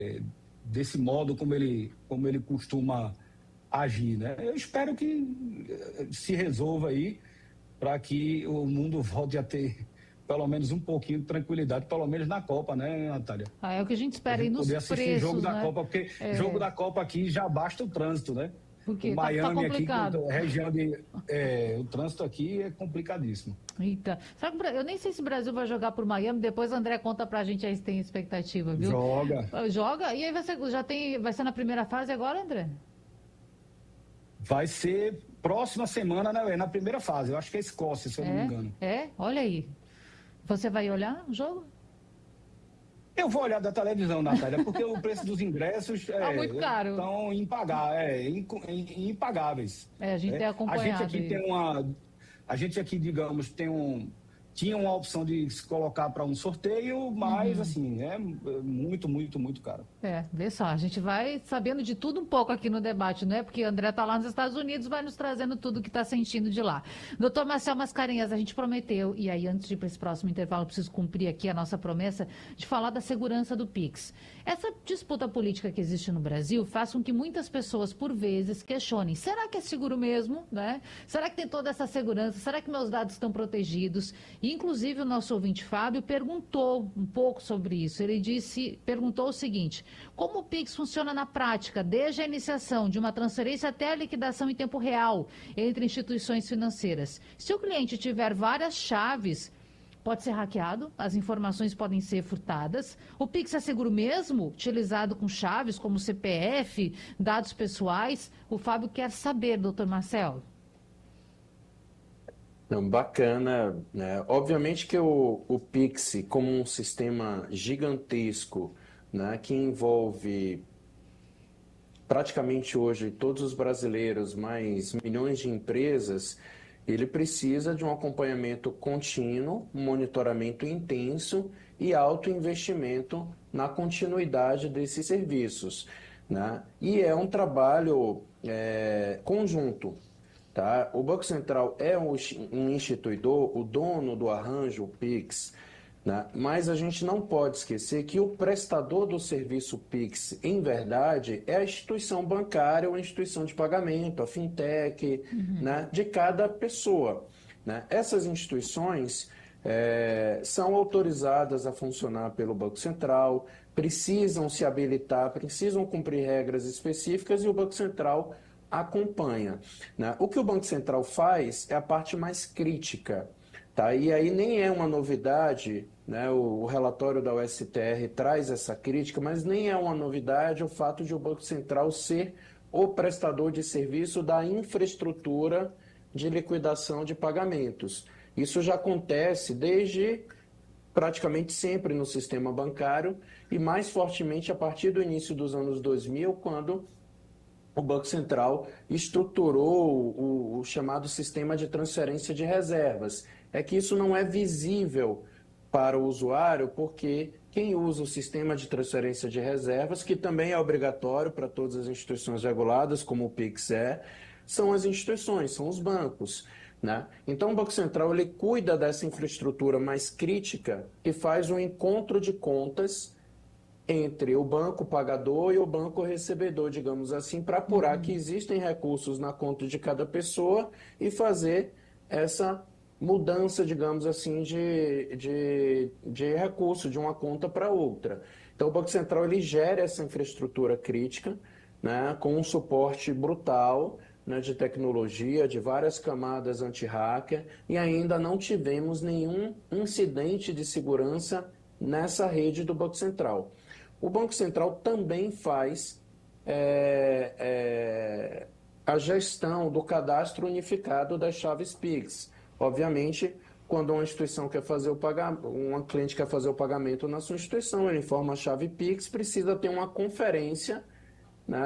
desse modo como ele costuma agir, né? Eu espero que se resolva aí para que o mundo volte a ter pelo menos um pouquinho de tranquilidade, pelo menos na Copa, né, Natália? É o que a gente A espera aí gente nos poder assistir jogo preços, da né? Copa, porque jogo da Copa aqui já basta o trânsito, né? O Porque tá Miami aqui, complicado. região de. O trânsito aqui é complicadíssimo. Eita. Será que eu nem sei se o Brasil vai jogar por Miami, depois o André conta pra gente aí se tem expectativa, viu? Joga. Joga? E aí vai ser na primeira fase agora, André? Vai ser próxima semana, né? Na primeira fase. Eu acho que é Escócia, se eu não me engano. Olha aí. Você vai olhar o jogo? Eu vou olhar da televisão, Natália, porque o preço dos ingressos Tá muito caro. estão impagáveis. A gente tem A gente acompanhado aqui aí. a gente aqui, digamos, tinha uma opção de se colocar para um sorteio, mas assim, é muito, muito, muito caro. Vê só, a gente vai sabendo de tudo um pouco aqui no debate, não é? Porque o André tá lá nos Estados Unidos, vai nos trazendo tudo que tá sentindo de lá. Doutor Marcel Mascarenhas, a gente prometeu, e aí antes de ir para esse próximo intervalo, eu preciso cumprir aqui a nossa promessa de falar da segurança do Pix. Essa disputa política que existe no Brasil faz com que muitas pessoas, por vezes, questionem, será que é seguro mesmo, né? Será que tem toda essa segurança? Será que meus dados estão protegidos? E, inclusive, o nosso ouvinte Fábio perguntou um pouco sobre isso. Ele perguntou o seguinte: como o Pix funciona na prática, desde a iniciação de uma transferência até a liquidação em tempo real entre instituições financeiras? Se o cliente tiver várias chaves, pode ser hackeado, as informações podem ser furtadas. O Pix é seguro mesmo, utilizado com chaves como CPF, dados pessoais? O Fábio quer saber, doutor Marcel. Então, bacana, né? Obviamente que o Pix, como um sistema gigantesco, né, que envolve praticamente hoje todos os brasileiros, mais milhões de empresas, ele precisa de um acompanhamento contínuo, um monitoramento intenso e alto investimento na continuidade desses serviços, né? E é um trabalho conjunto. Tá? O Banco Central é um instituidor, o dono do arranjo, o Pix, né? Mas a gente não pode esquecer que o prestador do serviço Pix, em verdade, é a instituição bancária ou a instituição de pagamento, a fintech, né? De cada pessoa, né? Essas instituições são autorizadas a funcionar pelo Banco Central, precisam se habilitar, precisam cumprir regras específicas e o Banco Central acompanha, né? O que o Banco Central faz é a parte mais crítica, tá? E aí nem é uma novidade, né? O relatório da USTR traz essa crítica, mas nem é uma novidade o fato de o Banco Central ser o prestador de serviço da infraestrutura de liquidação de pagamentos. Isso já acontece desde praticamente sempre no sistema bancário e mais fortemente a partir do início dos anos 2000, quando o Banco Central estruturou o chamado sistema de transferência de reservas. É que isso não é visível para o usuário, porque quem usa o sistema de transferência de reservas, que também é obrigatório para todas as instituições reguladas, como o Pix são as instituições, são os bancos, né? Então, o Banco Central ele cuida dessa infraestrutura mais crítica e faz um encontro de contas entre o banco pagador e o banco recebedor, digamos assim, para apurar que existem recursos na conta de cada pessoa e fazer essa mudança, digamos assim, de recurso de uma conta para outra. Então, o Banco Central ele gera essa infraestrutura crítica, né, com um suporte brutal, né, de tecnologia, de várias camadas anti-hacker, e ainda não tivemos nenhum incidente de segurança nessa rede do Banco Central. O Banco Central também faz a gestão do cadastro unificado das chaves Pix. Obviamente, quando uma instituição quer fazer o pagamento, uma cliente quer fazer o pagamento na sua instituição, ele informa a chave Pix, precisa ter uma conferência, né,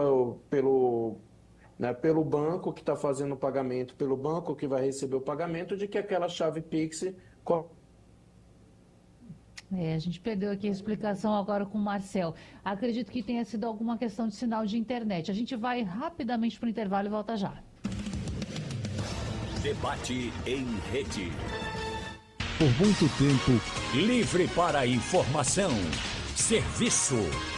pelo banco que está fazendo o pagamento, pelo banco que vai receber o pagamento, de que aquela chave Pix. A gente perdeu aqui a explicação agora com o Marcel. Acredito que tenha sido alguma questão de sinal de internet. A gente vai rapidamente para o intervalo e volta já. Debate em rede. Por muito tempo, livre para informação, serviço.